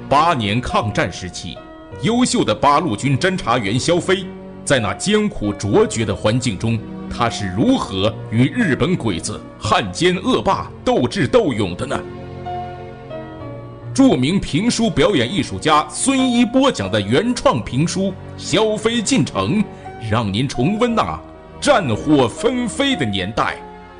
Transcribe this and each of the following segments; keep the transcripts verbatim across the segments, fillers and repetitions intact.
八年抗战时期，优秀的八路军侦察员肖飞，在那艰苦卓绝的环境中，他是如何与日本鬼子、汉奸恶霸斗智斗勇的呢？著名评书表演艺术家孙一播讲的原创评书《肖飞进城》，让您重温那战火纷飞的年代。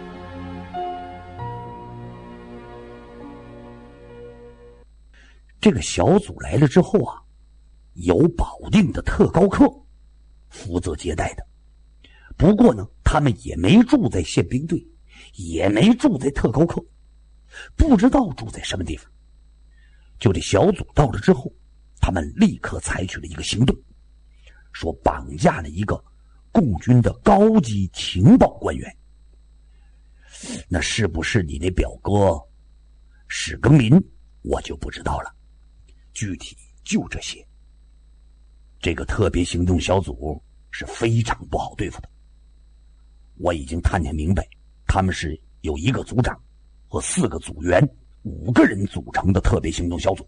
这个小组来了之后啊，有保定的特高课负责接待的。不过呢，他们也没住在宪兵队，也没住在特高课，不知道住在什么地方。就这小组到了之后，他们立刻采取了一个行动，说绑架了一个共军的高级情报官员。那是不是你那表哥史庚林，我就不知道了。具体就这些。这个特别行动小组是非常不好对付的。我已经探听明白，他们是有一个组长和四个组员，五个人组成的特别行动小组。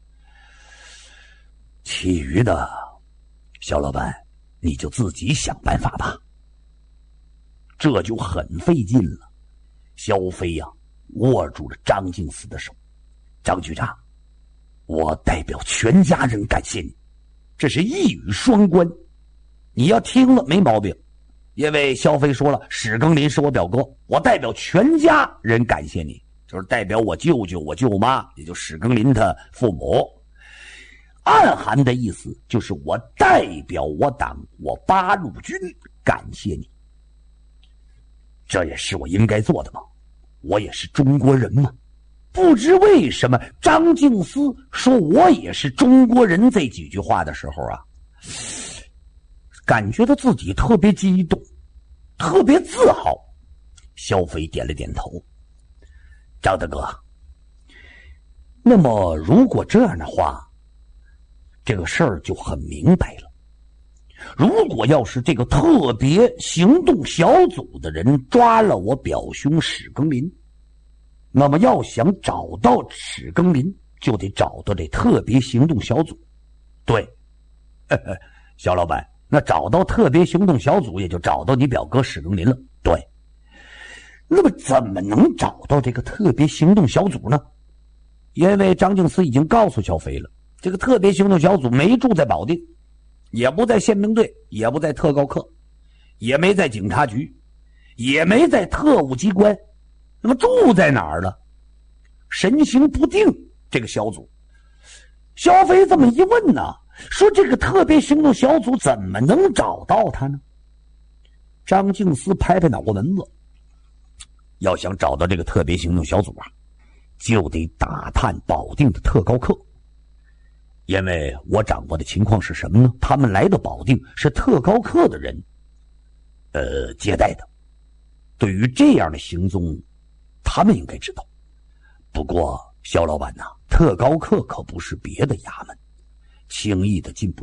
其余的，肖老板你就自己想办法吧。这就很费劲了。肖飞呀、啊，握住了张敬思的手。张局长，我代表全家人感谢你，这是一语双关，你要听了没毛病。因为肖飞说了，史庚林是我表哥，我代表全家人感谢你，就是代表我舅舅、我舅妈，也就史庚林他父母。暗含的意思就是我代表我党，我八路军感谢你。这也是我应该做的嘛，我也是中国人嘛。不知为什么张敬思说我也是中国人这几句话的时候啊，感觉到自己特别激动，特别自豪。肖飞点了点头。张大哥，那么如果这样的话，这个事儿就很明白了。如果要是这个特别行动小组的人抓了我表兄史庚林，那么要想找到史庚林，就得找到这特别行动小组。对，呵呵，肖老板，那找到特别行动小组，也就找到你表哥史庚林了。对，那么怎么能找到这个特别行动小组呢？因为张敬思已经告诉肖飞了，这个特别行动小组没住在保定，也不在宪兵队，也不在特高课，也没在警察局，也没在特务机关，那么住在哪儿了？神形不定。这个小组，肖飞这么一问呢，说这个特别行动小组怎么能找到他呢？张敬思拍拍脑瓜门子，要想找到这个特别行动小组啊，就得打探保定的特高课。因为我掌握的情况是什么呢？他们来到保定是特高课的人呃接待的。对于这样的行踪，他们应该知道。不过肖老板呐、啊，特高课可不是别的衙门，轻易的进不